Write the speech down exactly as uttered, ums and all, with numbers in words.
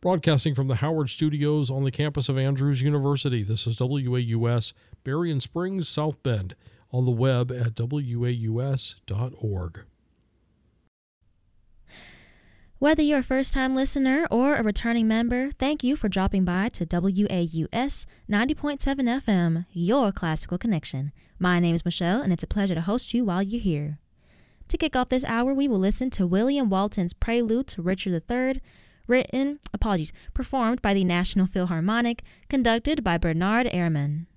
Broadcasting from the Howard Studios on the campus of Andrews University, this is W A U S, Berrien Springs, South Bend, on the web at W A U S dot org. Whether you're a first-time listener or a returning member, thank you for dropping by to W A U S ninety point seven F M, your classical connection. My name is Michelle, and it's a pleasure to host you while you're here. To kick off this hour, we will listen to William Walton's Prelude to Richard the Third, written, apologies, performed by the National Philharmonic, conducted by Bernard Herrmann.